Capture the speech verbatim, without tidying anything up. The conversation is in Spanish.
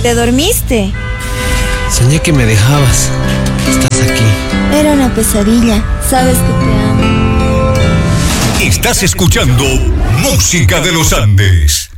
¿Te dormiste? Soñé que me dejabas. Estás aquí. Era una pesadilla. Sabes que te amo. Estás escuchando Música de los Andes.